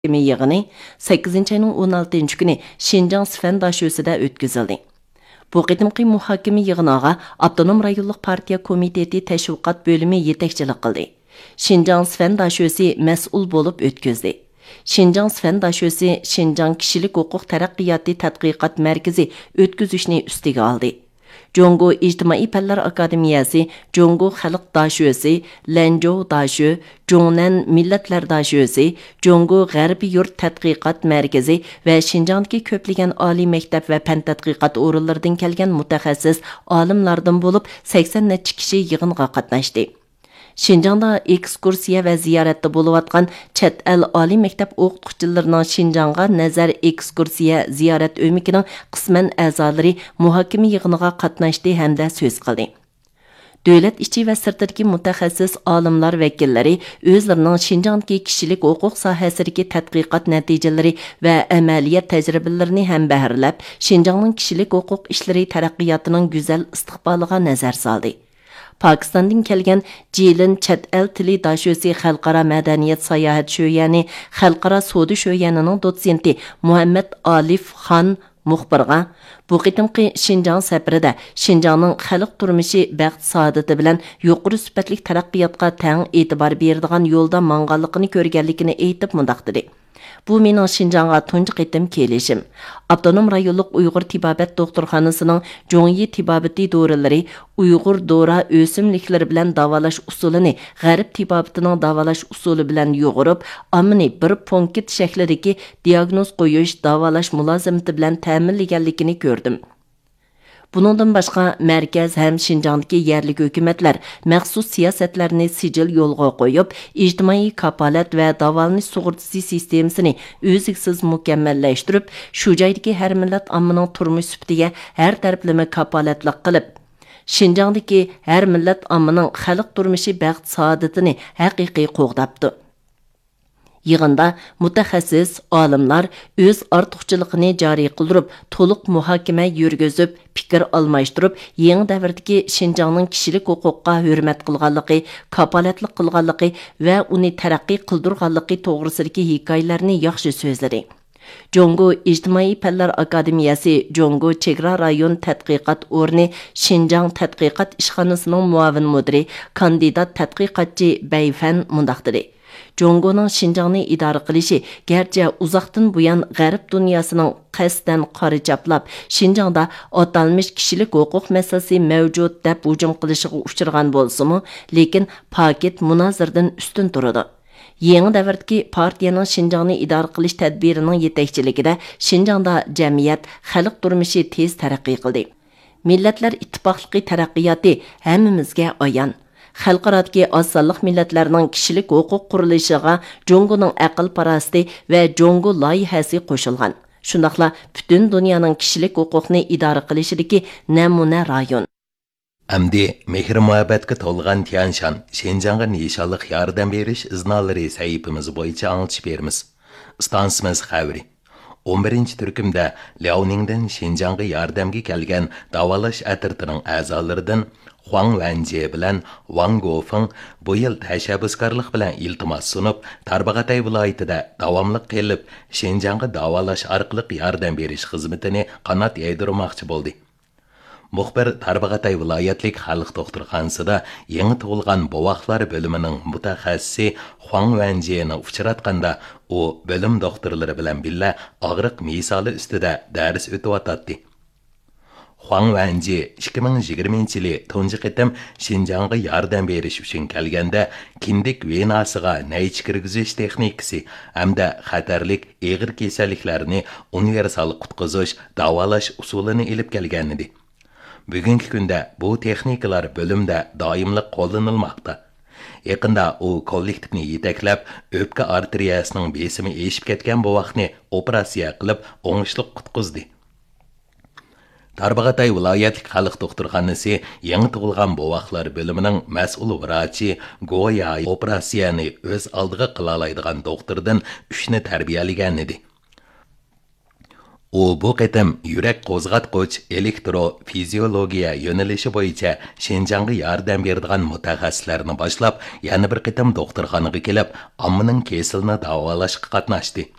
yig'ini 8 ayning 16 kuni Şinjan Sfen Daşösida o'tkazildi. Bu qitimqi muhokama yig'iniga Avtonom rayonlik partiya komiteti tashviqot bo'limi yetakchilik qildi. Şinjan Sfen Daşösi mas'ul bo'lib o'tkazdi. Şinjan Sfen Daşösi Şinjan kishilik huquq taraqqiyoti tadqiqot markazi o'tkazishni ustiga oldi. Jongo İctimai Fanlar Akademiyasi, Jongo Xalq Daşösi, Lanzhou Daşö, Zhongnan Millatlar Daşösi, Jongo G'arbiy yurt tadqiqot markazi va Şinjandagi ko'plagan oliy maktab va fan tadqiqot o'rinlaridan kelgan mutaxassis olimlardan bo'lib 80 necha kishi yig'inga qatnashdi. Şinjanda ekskursiya va ziyoratda bo'layotgan chet el oliy maktab o'qituvchilarining Şinjanga nazar ekskursiya ziyorat o'mikining qisman a'zolari muhokama yig'iniga qatnashdi hamda so'z qildi. Davlat ichi va sirtidagi mutaxassis olimlar vakillari o'zlarining Şinjandagi kishilik huquq sohasidagi tadqiqot natijalari va amaliyat tajribalarini ham bahrlab, Şinjangning kishilik huquq ishlari taraqqiyotining go'zal istiqboliga nazar soldi. Pakistandan kelgan Jilin chet el tili daşösi xalqaro madaniyat sayohat sho'yani xalqaro savdo sho'yanining dotsenti Muhammad Alif Xon muxbirga bu qitimqi Şinjan safarida Şinjanning xalq turmushi baxt saodati bilan yuqori sifatli taraqqiyotga teng e'tibor beradigan yo'lda mang'anligini ko'rganligini aytib mundaq dedi. Bu mening Şinjanga tunji qitim kelishim. Avtonom rayonlik Uyg'ur tibobat doktorxonasining Jo'ngyi tibobati dorilari Uyg'ur dora o'simliklari bilan davolash usulini G'arb tibobatining davolash usuli bilan yo'g'irib, amini bir punkit shaklidagi diagnoz qo'yish davolash mulozimati bilan ta'minlaganligini ko'rdim. Buningdan boshqa markaz ham Şinjandagi yerlik hukumatlar maxsus siyosatlarni sijil yo'lga qo'yib, ijtimoiy kapolat va davolanish sug'urtasi sistemasini o'ziksiz mukammallashtirib, shu joydagi har millat ommaning turmush sifatiga har taraflama kapolatlik qilib, Şinjandagi har millat ommaning xalq turmushi baxt saodatini haqiqiy qo'g'dabdi. Yig'inda mutaxassis olimlar o'z ortiqchiligini joriy qildirib, to'liq muhokama yurgizib, fikr almashtirib, yangi davrdagi Şinjangning kishilik huquqqa hurmat qilganligi, kapolatlik qilganligi va uni taraqqiy qildirganligi to'g'risidagi hikoyalarni yaxshi so'zladi. Jongo İctimai Fanlar Akademiyasi, Jongo Chegara rayon tadqiqot o'rni Şinjang tadqiqot ishxonasining muavin mudiri, kandidat tadqiqotchi Bayfan mundaq dedi. Jongoning Şinjangni idora qilishi garchi uzoqdan buyon G'arb dunyosining qasdan qora chaplab, Şinjangda atalmish kishilik huquq masalasi mavjud deb hujum qilishiga uchragan bo'lsa-mu, lekin paket munozirdan ustun turadi. Yangi davrdagi partiyaning Şinjangni idora qilish tadbirining yetakchiligida Şinjangda jamiyat, xalq turmushi tez taraqqiy qildi. Millatlar ittifoqligi taraqqiyoti hammamizga ayon. Xalqarodagi oz-sonliq millatlarning kishilik huquq qurilishiga Jongoning aql parasti va Jongo loyihasi qo'shilgan. Shundaqla butun dunyoning kishilik huquqni idora qilishidagi namuna rayon. Amdi mehr muhabbatga to'lgan Tianshan Şinjangga nishonliq yordam berish iznolari sahifamiz bo'yicha anglitib beramiz. Stansimiz xabari 11 turkumda Liaoningdan Şinjangga yordamga kelgan davolash atirtining a'zolaridan Huang Wenjie bilan Wang Gofeng bu yil tashabbuskorlik bilan iltimos sunib, Tarbag'atay viloyatida davomli qilib Şinjangga davolash orqali yordam berish xizmatini qanot yaydirmoqchi bo'ldi. Muxbir Tarbag'atay viloyatlik xalq doktorxonasida yangi tug'ilgan bovoqlar bo'limining mutaxassisi Huang Wenjieni uchratganda, u bo'lim doktorlari bilan birga og'riq misoli ustida dars o'tayotdi. Huang Wenjie 2020-yili tunji qitim Şinjangga yordam berish uchun kelganda kindik venasiga naychi kirgizish texnikasi hamda xatarlik og'ir kasalliklarni universal qutqizish, davolash usulini ilib kelgan edi. Bugungi kunda bu texnikalar bo'limda doimli qo'llanilmoqda. Yaqinda u kollektivni yetaklab, o'pka arteriyasining besimi eshib ketgan bovoqni operatsiya qilib, o'ngishli qutqizdi. Tarbag'atay viloyatlik xalq doktorxonasi yangi tug'ilgan bovoqlar bo'limining mas'ul vrachi Goya operatsiyani o'z oldiga qila oladigan doktordan 3 ni tarbiyalagan edi. U bu qitim yurak qo'zg'atqich elektrofiziologiya yo'nalishi bo'yicha Shenjanga yordam beradigan mutaxassislarni boshlab, yana bir qitim doktorxonaga kelib, ommaning kesilini davolashga qatnashdi.